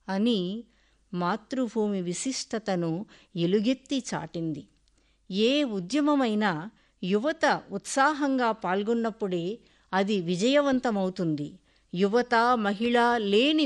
అని మాతృభూమి విశిష్టతను ఎలుగెత్తి చాటింది. ఏ ఉద్యమమైనా యువత ఉత్సాహంగా పాల్గొన్నప్పుడే అది విజయవంతమవుతుంది. యువత, మహిళ లేని